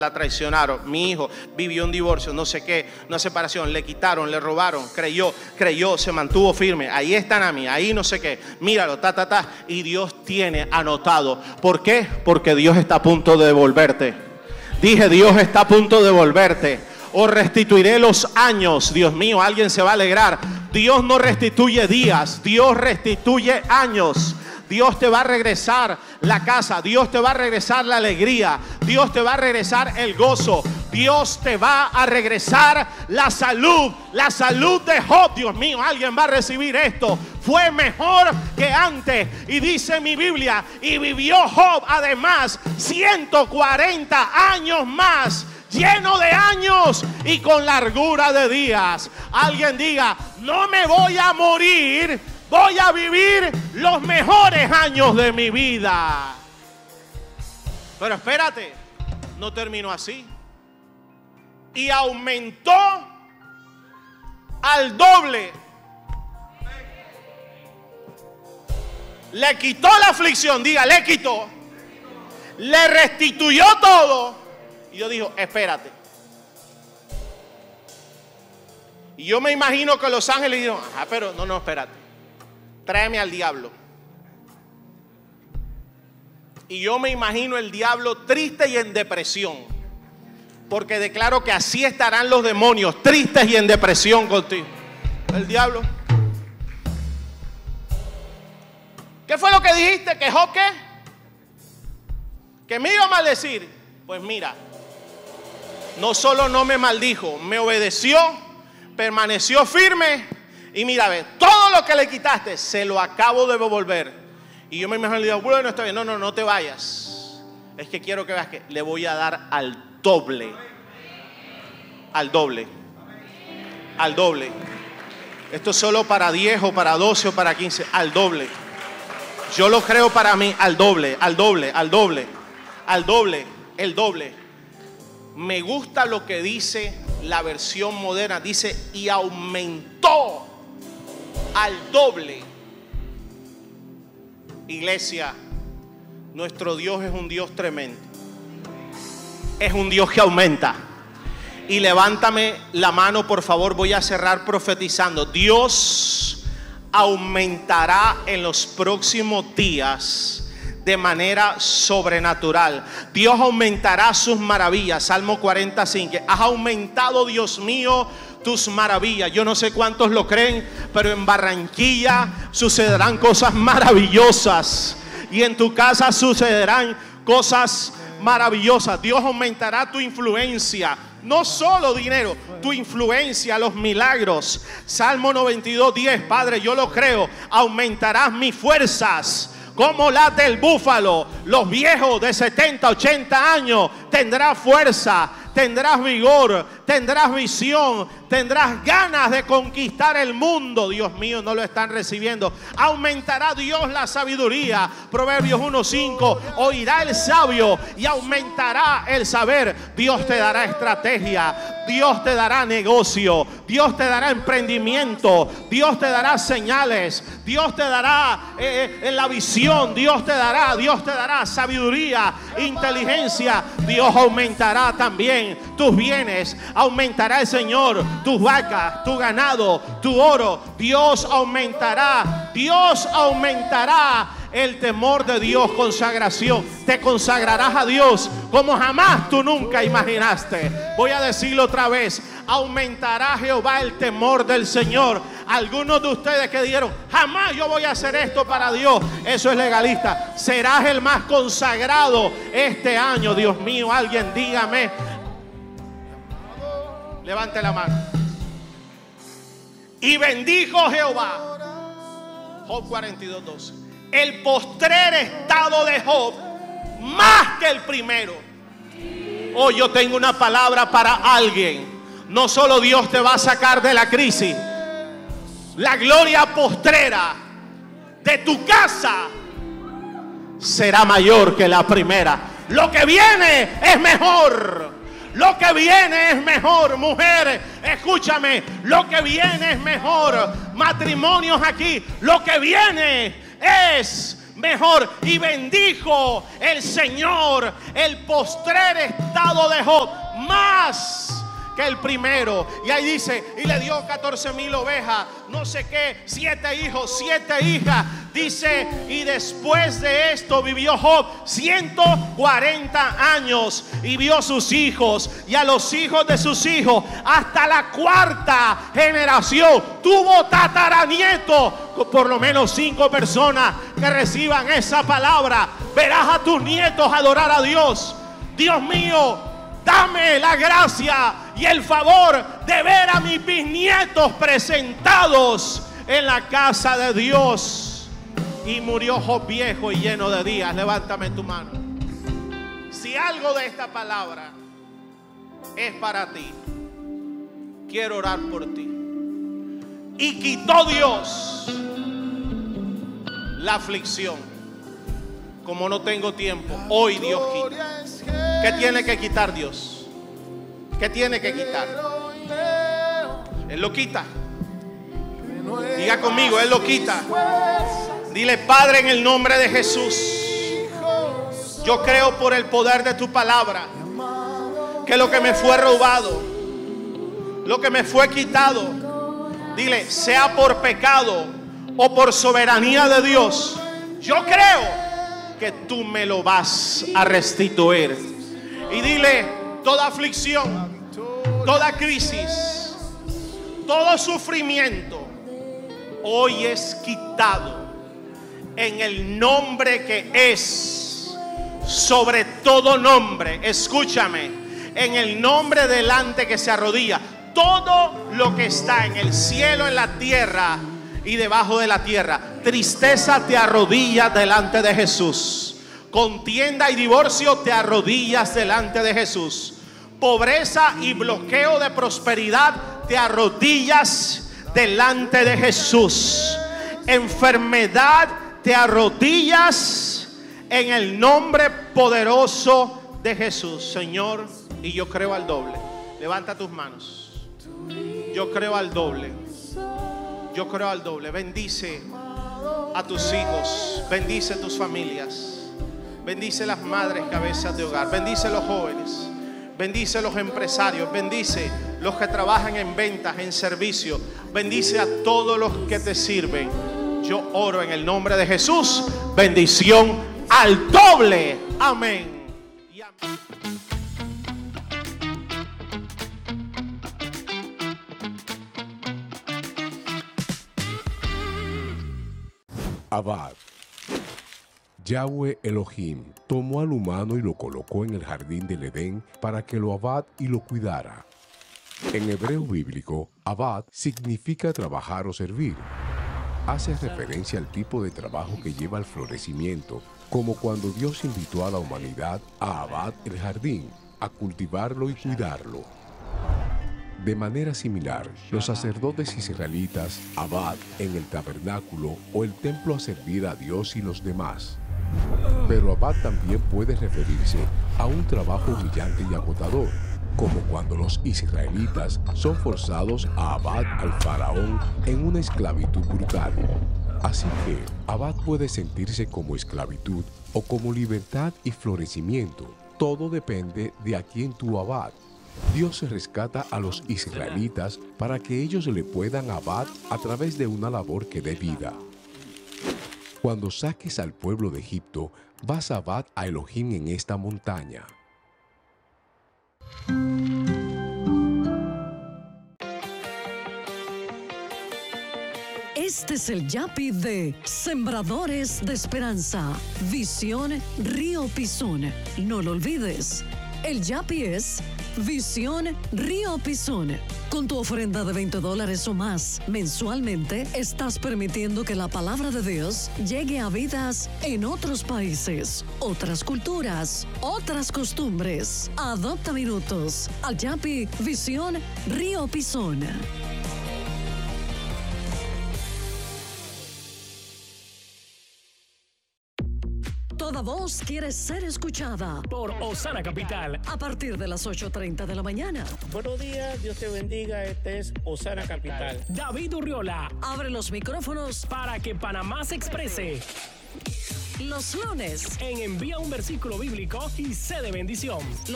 la traicionaron, mi hijo vivió un divorcio, no sé qué, una separación, le quitaron, le robaron, creyó, se mantuvo firme, ahí están a mí, ahí no sé qué, míralo, y Dios tiene anotado. ¿Por qué? Porque Dios está a punto de devolverte. Dije, Dios está a punto de devolverte. O restituiré los años. Dios mío, alguien se va a alegrar. Dios no restituye días, Dios restituye años. Dios te va a regresar la casa, Dios te va a regresar la alegría, Dios te va a regresar el gozo, Dios te va a regresar la salud de Job. Dios mío, alguien va a recibir esto. Fue mejor que antes. Y dice mi Biblia, y vivió Job además 140 años más, lleno de años y con largura de días. Alguien diga, no me voy a morir, voy a vivir los mejores años de mi vida. Pero espérate, no terminó así. Y aumentó al doble. Le quitó la aflicción, diga, le quitó. Le restituyó todo. Y yo digo, espérate. Y yo me imagino que los ángeles dijeron, pero no, espérate. Tráeme al diablo. Y yo me imagino el diablo triste y en depresión, porque declaro que así estarán los demonios, tristes y en depresión contigo. El diablo, ¿qué fue lo que dijiste? ¿Que Job qué? ¿Que me iba a maldecir? Pues mira, no solo no me maldijo, me obedeció, permaneció firme. Y mira, ve, todo lo que le quitaste se lo acabo de devolver. Y yo me imagino el diablo, bueno, está bien, no te vayas. Es que quiero que veas que le voy a dar al doble. Al doble. Al doble. Esto es solo para 10 o para 12 o para 15. Al doble. Yo lo creo para mí, al doble, al doble, al doble. Al doble, el doble. Me gusta lo que dice la versión moderna. Dice, y aumentó al doble. Iglesia, nuestro Dios es un Dios tremendo. Es un Dios que aumenta. Y levántame la mano, por favor. Voy a cerrar profetizando. Dios aumentará en los próximos días de manera sobrenatural. Dios aumentará sus maravillas. Salmo 45. Has aumentado, Dios mío, tus maravillas. Yo no sé cuántos lo creen, pero en Barranquilla sucederán cosas maravillosas. Y en tu casa sucederán cosas maravillosas. Dios aumentará tu influencia. No solo dinero, tu influencia, los milagros. Salmo 92:10. Padre, yo lo creo. Aumentarás mis fuerzas como las del búfalo. Los viejos de 70, 80 años tendrás fuerza, tendrás vigor, tendrás visión, tendrás ganas de conquistar el mundo. Dios mío, no lo están recibiendo. Aumentará Dios la sabiduría. Proverbios 1:5. Oirá el sabio y aumentará el saber. Dios te dará estrategia. Dios te dará negocio. Dios te dará emprendimiento. Dios te dará señales. Dios te dará la visión. Dios te dará sabiduría, inteligencia. Dios aumentará también tus bienes. Aumentará el Señor tus vacas, tu ganado, tu oro. Dios aumentará el temor de Dios, consagración. Te consagrarás a Dios como jamás tú nunca imaginaste. Voy a decirlo otra vez. Aumentará Jehová el temor del Señor. Algunos de ustedes que dijeron, jamás yo voy a hacer esto para Dios, eso es legalista. Serás el más consagrado este año. Dios mío, alguien dígame. Levante la mano. Y bendijo Jehová. Job 42:12. El postrer estado de Job más que el primero. Hoy yo tengo una palabra para alguien. No solo Dios te va a sacar de la crisis, la gloria postrera de tu casa será mayor que la primera. Lo que viene es mejor. Lo que viene es mejor. Mujer, escúchame. Lo que viene es mejor. Matrimonios aquí. Lo que viene es mejor. Y bendijo el Señor el postrer estado de Job más que el primero. Y ahí dice, y le dio 14,000 ovejas, no sé qué, 7 hijos, 7 hijas. Dice, y después de esto vivió Job 140 años y vio sus hijos y a los hijos de sus hijos hasta la 4ª generación. Tuvo tataranieto. Por lo menos 5 personas que reciban esa palabra. Verás a tus nietos adorar a Dios. Dios mío, dame la gracia y el favor de ver a mis bisnietos presentados en la casa de Dios. Y murió Job viejo y lleno de días. Levántame tu mano. Si algo de esta palabra es para ti, quiero orar por ti. Y quitó Dios la aflicción. Como no tengo tiempo, hoy Dios quita. ¿Qué tiene que quitar Dios? ¿Qué tiene que quitar? Él lo quita. Diga conmigo, Él lo quita. Dile, Padre, en el nombre de Jesús, yo creo por el poder de tu palabra que lo que me fue robado, lo que me fue quitado, dile, sea por pecado o por soberanía de Dios, yo creo que tú me lo vas a restituir. Y dile, toda aflicción, toda crisis, todo sufrimiento hoy es quitado en el nombre que es sobre todo nombre. Escúchame, en el nombre delante que se arrodilla todo lo que está en el cielo, en la tierra y debajo de la tierra. Tristeza, te arrodillas delante de Jesús. Contienda y divorcio, te arrodillas delante de Jesús. Pobreza y bloqueo de prosperidad, te arrodillas delante de Jesús. Enfermedad, te arrodillas en el nombre poderoso de Jesús. Señor, y yo creo al doble. Levanta tus manos. Yo creo al doble. Yo creo al doble. Bendice a tus hijos. Bendice tus familias. Bendice las madres cabezas de hogar. Bendice los jóvenes. Bendice los empresarios. Bendice los que trabajan en ventas, en servicio. Bendice a todos los que te sirven. Yo oro en el nombre de Jesús. Bendición al doble. Amén. Y amén. Abad. Yahweh Elohim tomó al humano y lo colocó en el jardín del Edén para que lo abad y lo cuidara. En hebreo bíblico, abad significa trabajar o servir. Hace referencia al tipo de trabajo que lleva al florecimiento, como cuando Dios invitó a la humanidad a abad el jardín, a cultivarlo y cuidarlo. De manera similar, los sacerdotes israelitas abad en el tabernáculo o el templo a servir a Dios y los demás. Pero abad también puede referirse a un trabajo humillante y agotador, como cuando los israelitas son forzados a abad al faraón en una esclavitud brutal. Así que abad puede sentirse como esclavitud o como libertad y florecimiento. Todo depende de a quién tú abad. Dios rescata a los israelitas para que ellos le puedan abad a través de una labor que dé vida. Cuando saques al pueblo de Egipto, vas a abad a Elohim en esta montaña. Este es el Yapi de Sembradores de Esperanza. Visión Río Pisón. No lo olvides. El Yapi es Visión Río Pisón. Con tu ofrenda de $20 o más mensualmente, estás permitiendo que la palabra de Dios llegue a vidas en otros países, otras culturas, otras costumbres. Adopta minutos al Yapi Visión Río Pisón. Toda voz quiere ser escuchada por Osana Capital a partir de las 8:30 de la mañana. Buenos días, Dios te bendiga. Este es Osana Capital. David Urriola Abre los micrófonos para que Panamá se exprese. Los lunes En Envía un Versículo Bíblico y sé de bendición.